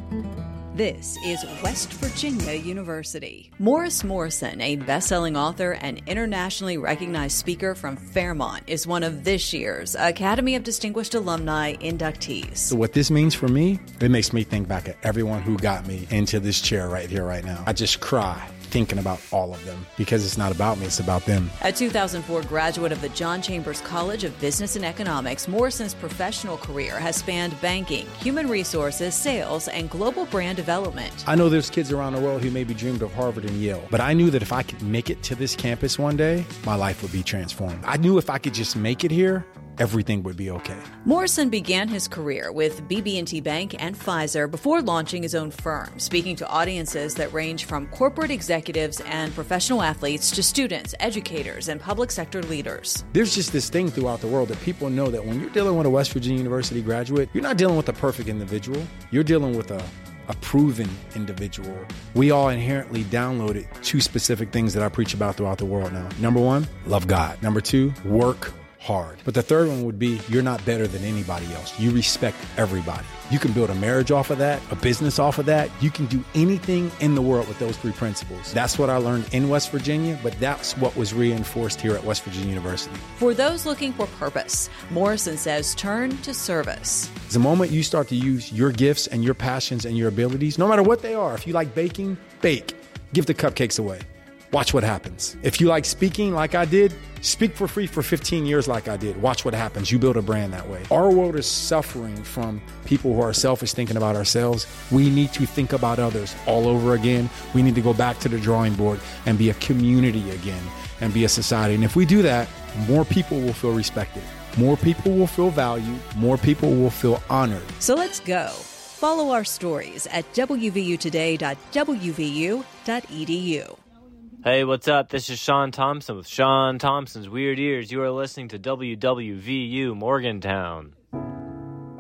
This is West Virginia University. Morris Morrison, a best-selling author and internationally recognized speaker from Fairmont, is one of this year's Academy of Distinguished Alumni inductees. So what this means for me, it makes me think back at everyone who got me into this chair right here, right now. I just cry thinking about all of them because it's not about me, it's about them. A 2004 graduate of the John Chambers College of Business and Economics, Morrison's professional career has spanned banking, human resources, sales, and global brand development. I know there's kids around the world who maybe dreamed of Harvard and Yale, but I knew that if I could make it to this campus one day, my life would be transformed. I knew if I could just make it here, everything would be okay. Morrison began his career with BB&T Bank and Pfizer before launching his own firm, speaking to audiences that range from corporate executives and professional athletes to students, educators, and public sector leaders. There's just this thing throughout the world that people know that when you're dealing with a West Virginia University graduate, you're not dealing with a perfect individual. You're dealing with a proven individual. We all inherently downloaded two specific things that I preach about throughout the world now. Number one, love God. Number two, work hard. But the third one would be you're not better than anybody else. You respect everybody. You can build a marriage off of that, a business off of that. You can do anything in the world with those three principles. That's what I learned in West Virginia, but that's what was reinforced here at West Virginia University. For those looking for purpose, Morrison says turn to service. The moment you start to use your gifts and your passions and your abilities, no matter what they are, if you like baking, bake. Give the cupcakes away. Watch what happens. If you like speaking like I did, speak for free for 15 years like I did. Watch what happens. You build a brand that way. Our world is suffering from people who are selfish, thinking about ourselves. We need to think about others all over again. We need to go back to the drawing board and be a community again and be a society. And if we do that, more people will feel respected. More people will feel valued. More people will feel honored. So let's go. Follow our stories at wvutoday.wvu.edu. Hey, what's up? This is Sean Thompson with Sean Thompson's Weird Ears. You are listening to WWVU Morgantown.